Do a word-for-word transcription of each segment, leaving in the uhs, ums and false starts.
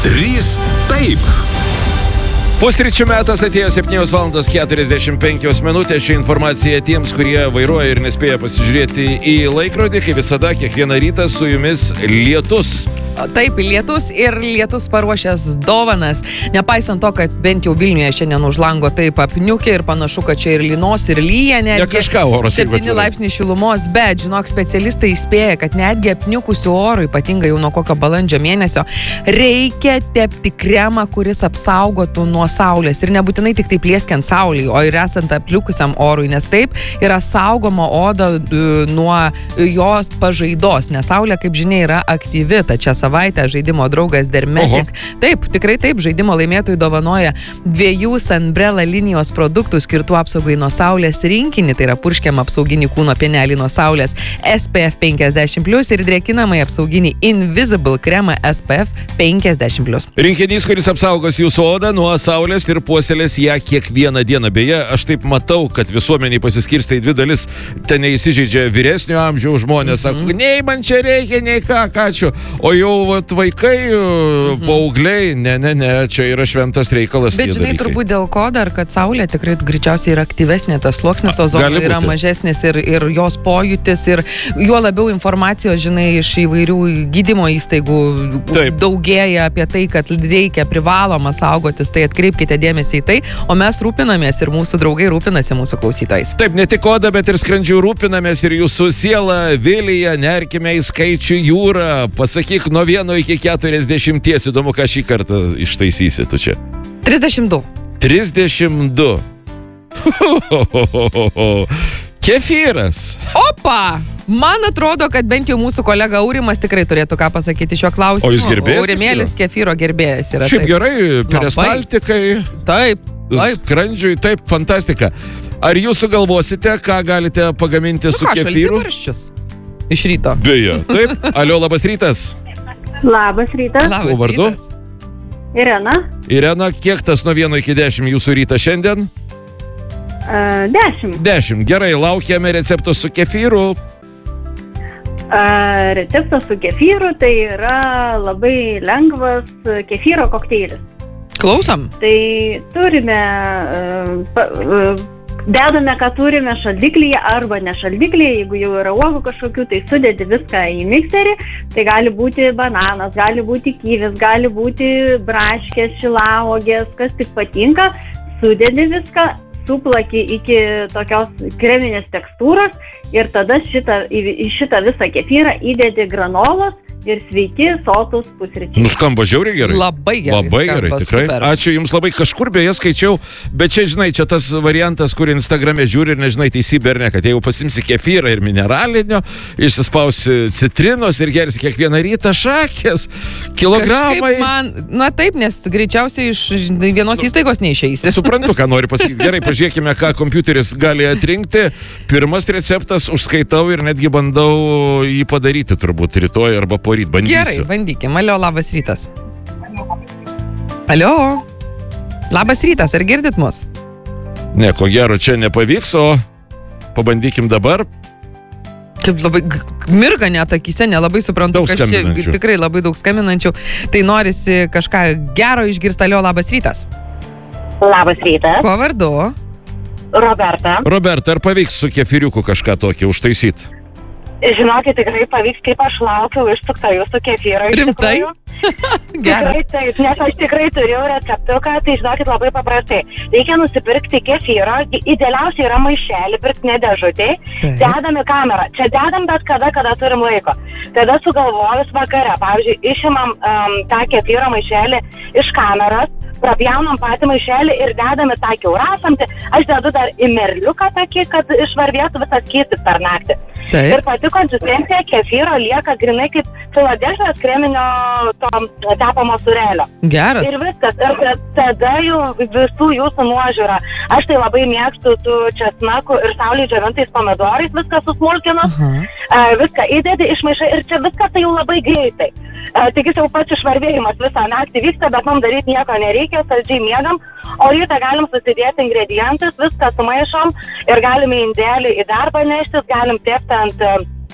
trys taip. Pusryčių metas atėjo septynios valandos keturiasdešimt penkios minutės. Ši informacija tiems, kurie vairuoja ir nespėja pasižiūrėti į laikrodį. Kaip visada, kiekvieną rytą su jumis lietus. Taip, lietus ir lietus paruošęs dovanas. Nepaisant to, kad bent jau Vilniuje šiandien už lango taip apniukė ir panašu, kad čia ir lynos, ir lyja netgi. Ne kažką oros. septyni laipsniai šilumos, bet, žinok, specialistai įspėja, kad netgi apniukusių orų, ypatingai jau nuo kokio balandžio mėnesio, reikia tepti kremą, kuris apsaugotų nuo saulės. Ir nebūtinai tik tai plieskiant saulį, o ir esant apniukusiam orui, nes taip yra saugoma oda nuo jos pažaidos, nes saulė, kaip žinia, yra aktyvi. Tačiau savaitę žaidimo draugas Dermetic. Taip, tikrai taip, žaidimo laimėtojai dovanoja dviejų Sunbrella linijos produktų skirtų apsaugai nuo saulės rinkinį, tai yra purškiamą apsauginį kūno pienelį nuo saulės S P F penkiasdešimt plus ir drėkinamai apsauginį Invisible kremą S P F penkiasdešimt plus. Rinkinys, kuris apsaugos jūsų odą nuo saulės ir puoselės ją kiekvieną dieną. Beje, aš taip matau, kad visuomeniai pasiskirsta į dvi dalis. Ten neįsižeidžia vyresnio amžiaus žmonės, sako, mm-hmm. nei man čia reikia, nei ką, ką čia. O jau vat, vaikai, mm-hmm. paaugliai, ne, ne, ne, čia yra šventas reikalas. Bet žinai, dalykai. Turbūt dėl ko dar, kad saulė tikrai greičiausiai yra aktyvesnė, tas sluoksnis ozono yra mažesnis ir, ir jos pojūtis ir juo labiau informacijos, žinai, iš įvairių gydymo įstaigų Taip. daugėja apie tai, kad reikia privaloma saugotis, tai atkreipkite dėmesį į tai, o mes rūpinamės ir mūsų draugai rūpinasi mūsų klausytojais. Taip, ne tik oda, bet ir skrandžių rūpinamės ir jūsų siela, Vilija, nerkime į skaičių jūrą, pasakyk nuo vieno iki keturiasdešimties, įdomu, ką šį kartą ištaisysi tu čia. trisdešimt du. trisdešimt du. Kefyras. Opa! Man atrodo, kad bent jau mūsų kolega Aurimas tikrai turėtų ką pasakyti šiuo klausimu. O jis gerbėjas? Aurimėlis kefyro gerbėjas yra. Šiaip taip. Gerai, peristaltikai. Taip, taip. Skrandžiui, taip, fantastika. Ar jūs sugalvosite, ką galite pagaminti nu, su ką, kefyru? Šaltibarščius. Iš ryto. Beje, taip. Alio, labas rytas. Labas rytas. Labas o vardu? Rytas. Irena. Irena, kiek tas nuo vieno iki dešimt jūsų rytas šiandien? Uh, dešimt. Dešimt. Gerai, laukiame recepto su kefyru. Uh, receptas su kefyru tai yra labai lengvas kefyro kokteilis. Klausom. Tai turime, uh, pa, uh, dedame, ką turime šaldiklyje arba ne šaldiklyje, jeigu jau yra uogų kažkokių, tai sudedi viską į mikserį, tai gali būti bananas, gali būti kivis, gali būti braškės, šilauogės, kas tik patinka, sudedi viską, suplaki iki tokios kreminės tekstūros ir tada šitą, į šitą visą kefyrą įdedi granolos ir sveiki, sotus pusryčiai. Nuskamba žiauriai gerai. Labai gerai. Labai gerai, tikrai. Super. Ačiū jums labai. Kažkur beje skaičiau, bet čia, žinai, čia tas variantas, kur Instagrame žiūri ir nežinai teisybė ar ne, kad jeigu pasimsi kefyrą ir mineralinio, išsispausi citrinos ir gersi kiekvieną rytą šakės, kilogramai. Kažkaip man, na taip, nes greičiausiai iš vienos įstaigos neišeisi. Suprantu, ką nori pasakyti. Gerai, pažiūrėkime, ką kompiuteris gali atrinkti. Pirmas receptas užskaitau ir netgi bandau jį padaryti turbūt rytoj arba poryt. Bandysiu. Gerai, bandykim. Alio, labas rytas. Alio. Labas rytas, ar girdit mus? Ne, ko gero čia nepavyks, o pabandykim dabar. Kaip labai mirga net akyse, nelabai suprantu, daug kas čia tikrai labai daug skambinančių. Tai norisi kažką gero išgirsti. Alio, labas rytas. Labas rytas. Ko vardu? Roberta. Roberta, ar pavyks su kefiriuku kažką tokį užtaisyti? Žinokit, tikrai pavyks, kaip aš laukiau išsuktą jūsų kefyrą. Rimtai? Geras. Tikrai taip, nes aš tikrai turėjau receptuką, tai žinokit labai paprastai. Reikia nusipirkti kefyrą, idealiausiai yra maišelį, pirkti ne dėžutėj, dedam į kamerą. Čia dedam bet kada, kada turim laiko. Tada sugalvojus vakare, pavyzdžiui, išimam um, tą kefyrą maišelį iš kameros, prapjaunam patį maišelį ir dedam į tą kiaurasamtį. Aš dedu dar į merliuką tokį, kad išvarvėtų visas skystis per naktį. Taip. Ir pati konsistencija kefyro lieka grinai kaip Filadelfijos kreminio to tepamo surelio. Geras. Ir viskas. Ir tada jau visų jūsų nuožiūra. Aš tai labai mėgstu su česnaku ir saulėj džiovintais pomidorais, viską susmulkinu. Uh-huh. Uh, viską įdedi, išmaišai ir čia viskas tai jau labai greitai. Uh, tik jau pats išvarvėjimas visą naktį vyksta, bet mums daryti nieko nereikia, saldžiai miegam. O rytą galim susidėti ingredientus, viską sumaišom ir galime indėlį į darbą neštis, galim tepti ant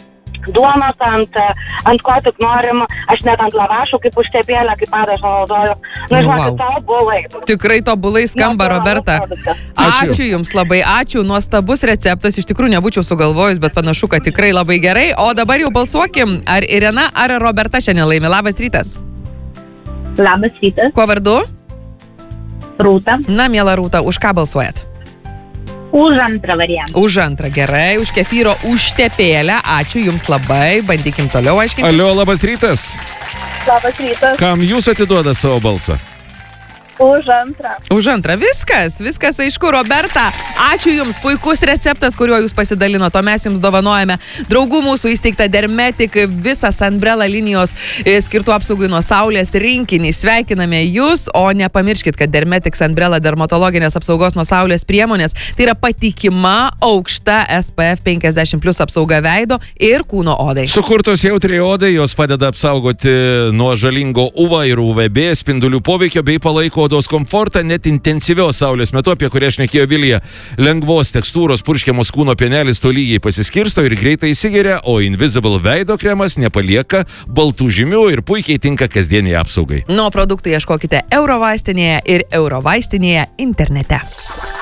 duonos, ant, ant ko tik norim, aš net ant lavašų kaip užtepėlę, kaip padažą naudoju. Na, žinokit, Wow. tobulai. Tikrai tobulai skamba, Natūralus Roberta. produktas. Ačiū. Ačiū Jums labai, ačiū. Nuostabus receptas, iš tikrųjų nebūčiau sugalvojus, bet panašu, kad tikrai labai gerai. O dabar jau balsuokim, ar Irena, ar Roberta šiandien laimi. Labas rytas. Labas rytas, Kuo vardu? Rūta. Na, miela Rūta, už ką balsuojat? Už antrą variantą. Už antrą, gerai, už kefyro užtepėlę. Ačiū Jums labai, bandykim toliau aiškinti. Alio, labas rytas. Labas rytas. Kam jūs atiduoda savo balsą? Už antrą. Už antrą, viskas, viskas aišku, Roberta. Ačiū Jums, puikus receptas, kuriuo Jūs pasidalinote, o mes Jums dovanojame draugų mūsų įsteigtą Dermetic visą Sunbrella linijos e, skirtų apsaugai nuo saulės rinkinį. Sveikiname Jūs, o nepamirškit, kad Dermetic Sunbrella dermatologinės apsaugos nuo saulės priemonės tai yra patikima, aukšta S P F penkiasdešimt plus apsauga veido ir kūno odai. Sukurtos jautriai odai, jos padeda apsaugoti nuo žalingo U V A ir U V B spindulių poveikio bei palaiko odos komfortą net intensyvios saulės metu, apie kurią šnekėjo Vilija. Lengvos tekstūros purškiamos kūno pienelis tolygiai pasiskirsto ir greitai įsigeria, o Invisible veido kremas nepalieka baltų žymių ir puikiai tinka kasdieniai apsaugai. Nuo produktų ieškokite Eurovaistinėje ir Eurovaistinėje internete.